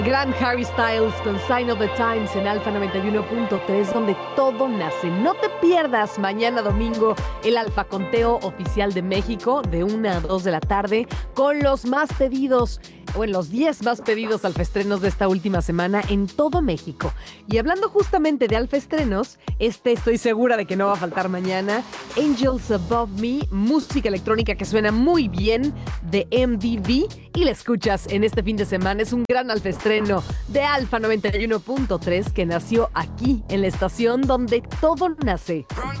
Gran Harry Styles con Sign of the Times en Alfa 91.3, donde todo nace. No te pierdas mañana domingo el Alfa Conteo Oficial de México de 1 a 2 de la tarde con los más pedidos, bueno, los 10 más pedidos alfaestrenos de esta última semana en todo México. Y hablando justamente de alfaestrenos, estoy segura de que no va a faltar mañana. Angels Above Me, música electrónica que suena muy bien de MDV, y la escuchas en este fin de semana. Es un gran alfaestreno de Alfa 91.3 que nació aquí en la estación donde todo nace.